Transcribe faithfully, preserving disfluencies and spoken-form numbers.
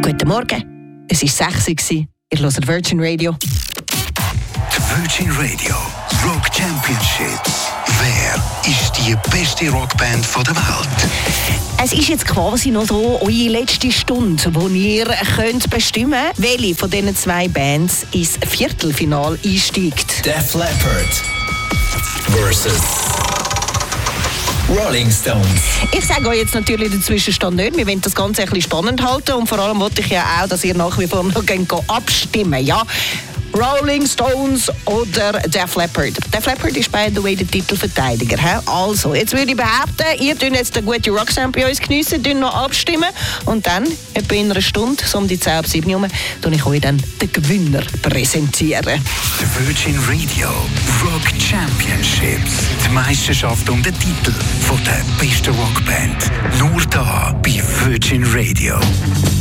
Guten Morgen, es war sechs Uhr. Ihr hört Virgin Radio. Die Virgin Radio Rock Championship. Wer ist die beste Rockband der Welt? Es ist jetzt quasi noch so eure letzte Stunde, wo ihr könnt bestimmen könnt, welche von diesen zwei Bands ins Viertelfinale einsteigt. Def Leppard versus Rolling Stones. Ich sage euch jetzt natürlich den Zwischenstand nicht. Wir wollen das Ganze ein bisschen spannend halten und vor allem wollte ich ja auch, dass ihr nach wie vor noch abstimmen. Ja, Rolling Stones oder Def Leppard. Def Leppard ist by the way der Titelverteidiger. He? Also, jetzt würde ich behaupten, ihr könnt jetzt eine gute Rocksound bei uns geniessen, könnt noch abstimmen und dann, etwa in einer Stunde, so um die zehn ab sieben herum, tue ich euch dann den Gewinner präsentieren. Die Virgin Radio Rock Championships. Die Meisterschaft um den Titel von der besten Rockband. Nur da bei Virgin Radio.